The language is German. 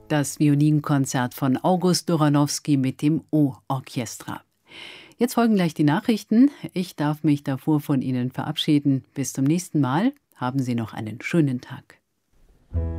Das Violinkonzert von August Doranowski mit dem O-Orchestra. Jetzt folgen gleich die Nachrichten. Ich darf mich davor von Ihnen verabschieden. Bis zum nächsten Mal. Haben Sie noch einen schönen Tag.